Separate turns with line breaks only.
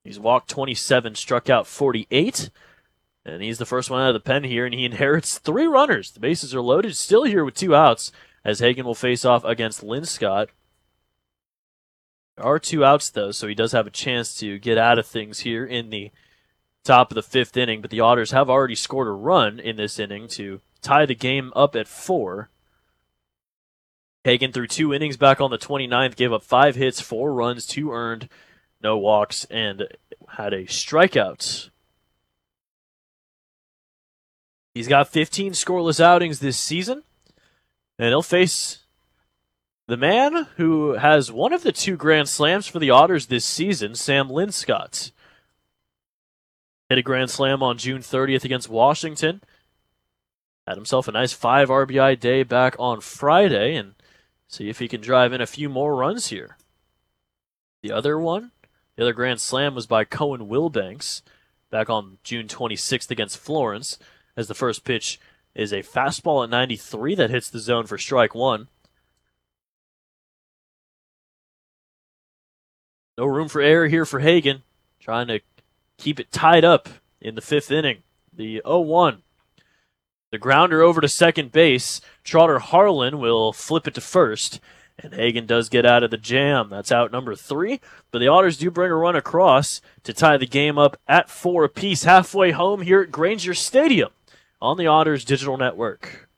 He's walked 27, struck out 48, and he's the first one out of the pen here, and he inherits 3 runners. The bases are loaded, still here with 2 outs, as Hagen will face off against Linscott. There are 2 outs, though, so he does have a chance to get out of things here in the top of the 5th inning, but the Otters have already scored a run in this inning to tie the game up at 4. Hagen threw 2 innings back on the 29th, gave up 5 hits, 4 runs, 2 earned, no walks, and had a strikeout. He's got 15 scoreless outings this season, and he'll face the man who has one of the 2 grand slams for the Otters this season, Sam Linscott. Hit a grand slam on June 30th against Washington. Had himself a nice 5 RBI day back on Friday, and see if he can drive in a few more runs here. The other grand slam was by Cohen Wilbanks back on June 26th against Florence, as the first pitch is a fastball at 93 that hits the zone for strike 1. No room for error here for Hagen, trying to keep it tied up in the 5th inning. The 0-1. The grounder over to second base. Trotter Harlan will flip it to first, and Hagen does get out of the jam. That's out number 3, but the Otters do bring a run across to tie the game up at 4 apiece, halfway home here at Grainger Stadium on the Otters Digital Network.